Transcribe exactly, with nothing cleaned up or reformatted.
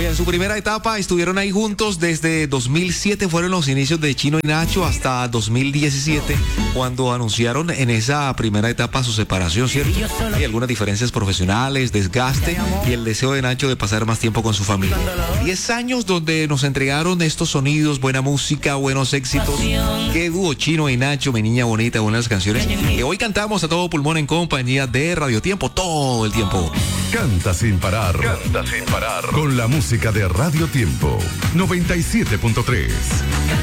en su primera etapa estuvieron ahí juntos desde dos mil siete, fueron los inicios de Chino y Nacho, hasta dos mil diecisiete, cuando anunciaron en esa primera etapa su separación, ¿cierto? Hay algunas diferencias profesionales, desgaste y el deseo de Nacho de pasar más tiempo con su familia. Diez años donde nos entregaron estos sonidos, buena música, buenos éxitos. Qué dúo Chino y Nacho, mi niña bonita, buenas canciones que hoy cantamos a todo pulmón en compañía de Radio Tiempo todo el tiempo. Canta sin parar. Canta sin parar. Con la música de Radio Tiempo. noventa y siete punto tres.